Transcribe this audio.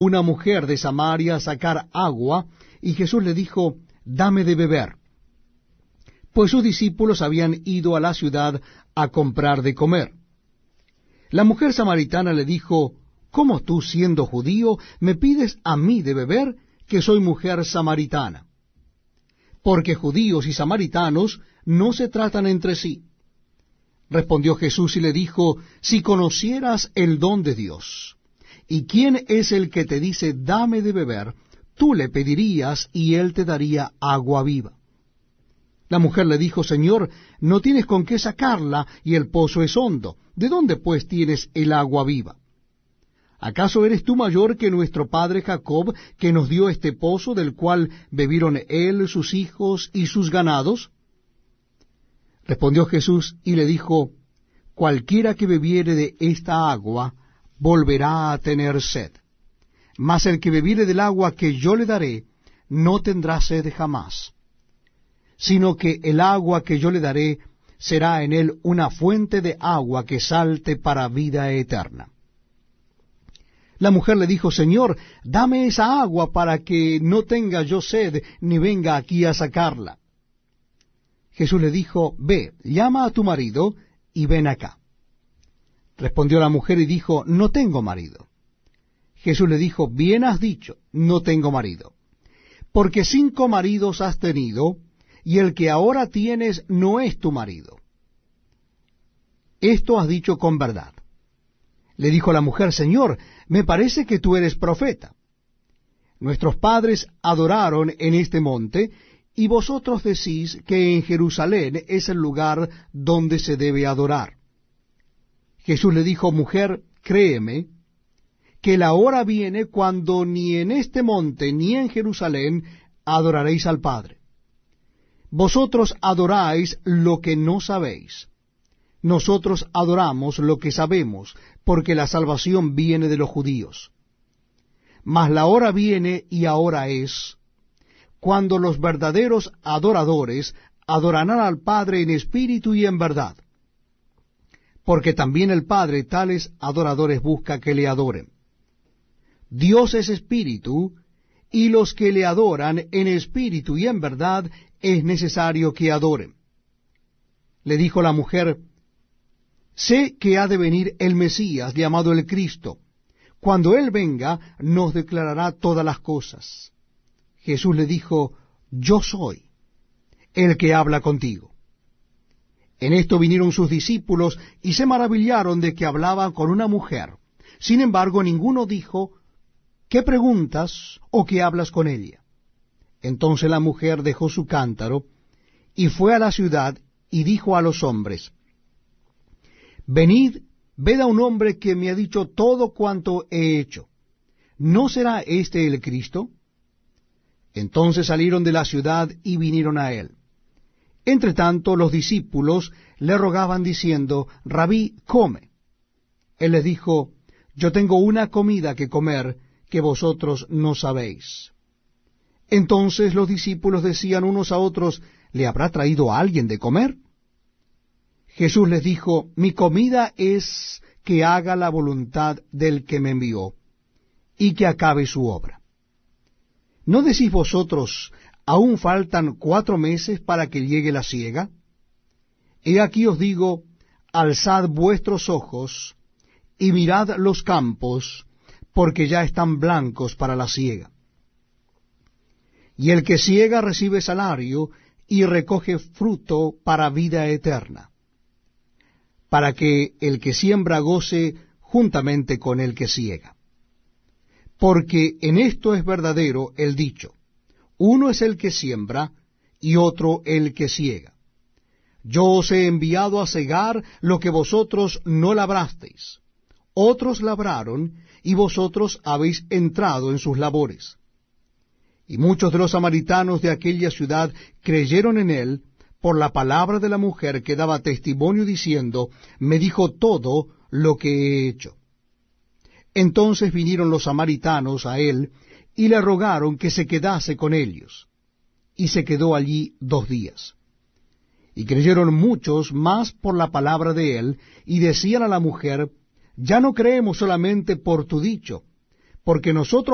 una mujer de Samaria a sacar agua, y Jesús le dijo, dame de beber, pues sus discípulos habían ido a la ciudad a comprar de comer. La mujer samaritana le dijo, ¿cómo tú, siendo judío, me pides a mí de beber, que soy mujer samaritana? Porque judíos y samaritanos no se tratan entre sí. Respondió Jesús y le dijo, si conocieras el don de Dios, y quién es el que te dice, dame de beber, tú le pedirías, y él te daría agua viva. La mujer le dijo, Señor, no tienes con qué sacarla, y el pozo es hondo. ¿De dónde pues tienes el agua viva? ¿Acaso eres tú mayor que nuestro padre Jacob, que nos dio este pozo, del cual bebieron él, sus hijos y sus ganados? Respondió Jesús y le dijo, cualquiera que bebiere de esta agua, volverá a tener sed. Mas el que bebiere del agua que yo le daré, no tendrá sed jamás, sino que el agua que yo le daré será en él una fuente de agua que salte para vida eterna. La mujer le dijo, Señor, dame esa agua para que no tenga yo sed, ni venga aquí a sacarla. Jesús le dijo, ve, llama a tu marido, y ven acá. Respondió la mujer y dijo, no tengo marido. Jesús le dijo, bien has dicho, no tengo marido, porque 5 maridos has tenido, y el que ahora tienes no es tu marido. Esto has dicho con verdad. Le dijo la mujer, Señor, me parece que tú eres profeta. Nuestros padres adoraron en este monte, y vosotros decís que en Jerusalén es el lugar donde se debe adorar. Jesús le dijo, mujer, créeme, que la hora viene cuando ni en este monte ni en Jerusalén adoraréis al Padre. Vosotros adoráis lo que no sabéis. Nosotros adoramos lo que sabemos, porque la salvación viene de los judíos. Mas la hora viene, y ahora es, cuando los verdaderos adoradores adorarán al Padre en espíritu y en verdad. Porque también el Padre tales adoradores busca que le adoren. Dios es espíritu, y los que le adoran en espíritu y en verdad es necesario que adoren. Le dijo la mujer, sé que ha de venir el Mesías, llamado el Cristo. Cuando él venga, nos declarará todas las cosas. Jesús le dijo, yo soy el que habla contigo. En esto vinieron sus discípulos y se maravillaron de que hablaba con una mujer. Sin embargo, ninguno dijo, ¿qué preguntas o qué hablas con ella? Entonces la mujer dejó su cántaro y fue a la ciudad y dijo a los hombres, venid, ved a un hombre que me ha dicho todo cuanto he hecho. ¿No será este el Cristo? Entonces salieron de la ciudad y vinieron a él. Entre tanto, los discípulos le rogaban diciendo, Rabí, come. Él les dijo, yo tengo una comida que comer que vosotros no sabéis. Entonces los discípulos decían unos a otros, ¿le habrá traído a alguien de comer? Jesús les dijo, mi comida es que haga la voluntad del que me envió, y que acabe su obra. ¿No decís vosotros, aún faltan 4 meses para que llegue la siega? He aquí os digo, alzad vuestros ojos, y mirad los campos, porque ya están blancos para la siega. Y el que siega recibe salario, y recoge fruto para vida eterna, para que el que siembra goce juntamente con el que siega. Porque en esto es verdadero el dicho, uno es el que siembra, y otro el que siega. Yo os he enviado a segar lo que vosotros no labrasteis. Otros labraron, y vosotros habéis entrado en sus labores. Y muchos de los samaritanos de aquella ciudad creyeron en él por la palabra de la mujer que daba testimonio diciendo, me dijo todo lo que he hecho. Entonces vinieron los samaritanos a él y le rogaron que se quedase con ellos. Y se quedó allí 2 días. Y creyeron muchos más por la palabra de él, y decían a la mujer, ya no creemos solamente por tu dicho, porque nosotros